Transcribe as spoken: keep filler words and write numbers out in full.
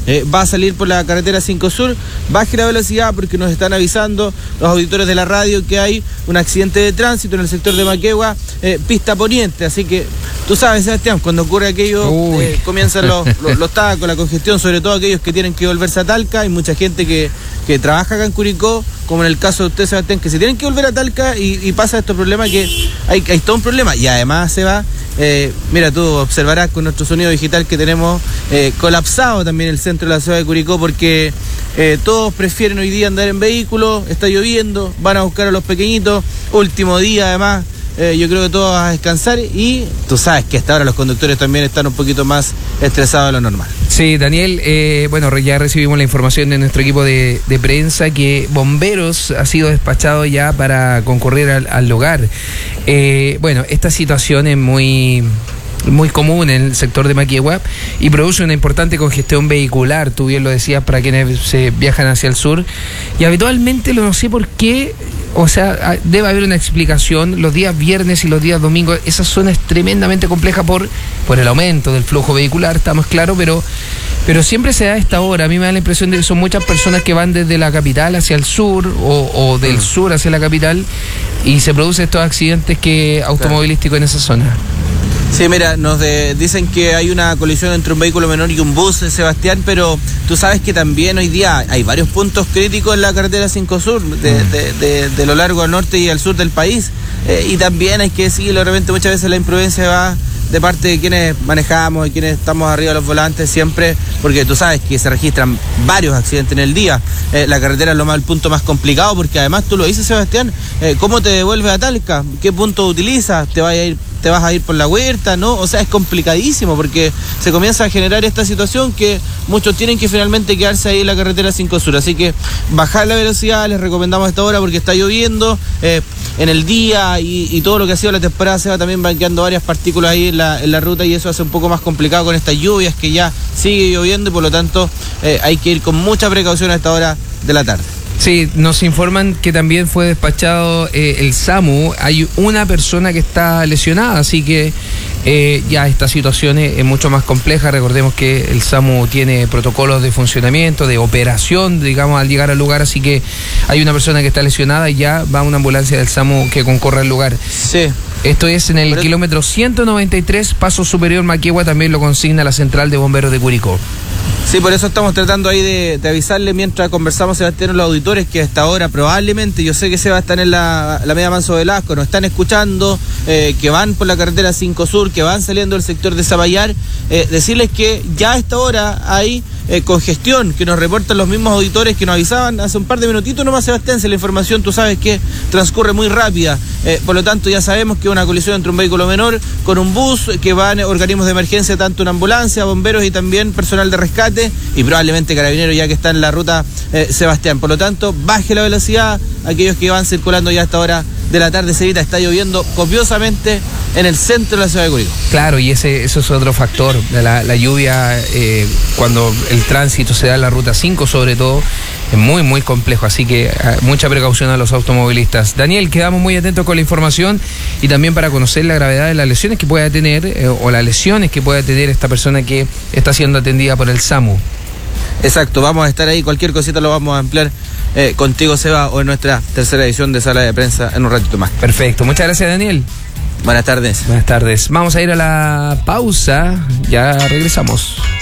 eh, va a salir por la carretera cinco Sur, baje la velocidad porque nos están avisando los auditores de la radio que hay un accidente de tránsito en el sector de Maquegua, eh, pista poniente, así que tú sabes, Sebastián, cuando ocurre aquello, eh, comienzan los, los, los tacos, la congestión, sobre todo aquellos que tienen que volverse a Talca. Hay mucha gente que, que trabaja acá en Curicó, como en el caso de usted, Sebastián, que se tienen que volver a Talca y, y pasa estos problemas que hay, hay todo un problema. Y además se va, eh, mira, tú observarás con nuestro sonido digital que tenemos eh, colapsado también el centro de la ciudad de Curicó, porque eh, todos prefieren hoy día andar en vehículos, está lloviendo, van a buscar a los pequeñitos, último día además. Eh, yo creo que todos van a descansar y tú sabes que hasta ahora los conductores también están un poquito más estresados de lo normal. Sí, Daniel, eh, bueno, ya recibimos la información de nuestro equipo de, de prensa que bomberos ha sido despachado ya para concurrir al, al lugar. Eh, bueno, esta situación es muy... muy común en el sector de Maquegua y produce una importante congestión vehicular, tú bien lo decías, para quienes se viajan hacia el sur, y habitualmente, lo no sé por qué, o sea, debe haber una explicación, los días viernes y los días domingos esa zona es tremendamente compleja por, por el aumento del flujo vehicular, estamos claros, pero pero siempre se da a esta hora. A mí me da la impresión de que son muchas personas que van desde la capital hacia el sur o, o del sur hacia la capital y se producen estos accidentes que automovilísticos en esa zona. Sí, mira, nos de, dicen que hay una colisión entre un vehículo menor y un bus, Sebastián, pero tú sabes que también hoy día hay varios puntos críticos en la carretera cinco Sur, de, de, de, de lo largo al norte y al sur del país, eh, y también hay que decirlo, realmente muchas veces la imprudencia va de parte de quienes manejamos y quienes estamos arriba de los volantes siempre, porque tú sabes que se registran varios accidentes en el día. Eh, la carretera es lo más, el punto más complicado, porque además tú lo dices, Sebastián, eh, ¿cómo te devuelves a Talca? ¿Qué punto utilizas? ¿Te vas a ir, te vas a ir por la huerta? ¿No? O sea, es complicadísimo porque se comienza a generar esta situación que muchos tienen que finalmente quedarse ahí en la carretera cinco Sur. Así que bajar la velocidad les recomendamos a esta hora porque está lloviendo eh, en el día y, y todo lo que ha sido la temporada se va también banqueando varias partículas ahí en la, en la ruta y eso hace un poco más complicado con estas lluvias que ya sigue lloviendo y por lo tanto eh, hay que ir con mucha precaución a esta hora de la tarde. Sí, nos informan que también fue despachado eh, el SAMU. Hay una persona que está lesionada, así que eh, ya esta situación es, es mucho más compleja. Recordemos que el SAMU tiene protocolos de funcionamiento, de operación, digamos, al llegar al lugar, así que hay una persona que está lesionada y ya va una ambulancia del SAMU que concorre al lugar. Sí. Esto es en el Pero... kilómetro ciento noventa y tres, Paso Superior Maquegua, también lo consigna la Central de Bomberos de Curicó. Sí, por eso estamos tratando ahí de, de avisarle mientras conversamos, Sebastián, a los auditores que hasta ahora probablemente, yo sé que Seba está en la, la media Manso Velasco, nos están escuchando, eh, que van por la carretera cinco Sur, que van saliendo del sector de Zapallar, eh, decirles que ya a esta hora hay eh, congestión, que nos reportan los mismos auditores que nos avisaban hace un par de minutitos nomás, Sebastián, si la información tú sabes que transcurre muy rápida, eh, por lo tanto ya sabemos que una colisión entre un vehículo menor con un bus, que van organismos de emergencia, tanto una ambulancia, bomberos y también personal de rescate, y probablemente carabineros ya que está en la ruta, eh, Sebastián. Por lo tanto, baje la velocidad, aquellos que van circulando ya a esta hora de la tarde, Sevita, está lloviendo copiosamente en el centro de la ciudad de Curicó. Claro, y ese eso es otro factor, la, la lluvia, eh, cuando el tránsito se da en la ruta cinco sobre todo, es muy muy complejo, así que eh, mucha precaución a los automovilistas. Daniel, quedamos muy atentos con la información y también para conocer la gravedad de las lesiones que pueda tener eh, o las lesiones que pueda tener esta persona que está siendo atendida por el SAMU. Exacto, vamos a estar ahí, cualquier cosita lo vamos a ampliar eh, contigo, Seba, o en nuestra tercera edición de Sala de Prensa en un ratito más. Perfecto, muchas gracias, Daniel. Buenas tardes. Buenas tardes. Vamos a ir a la pausa, ya regresamos.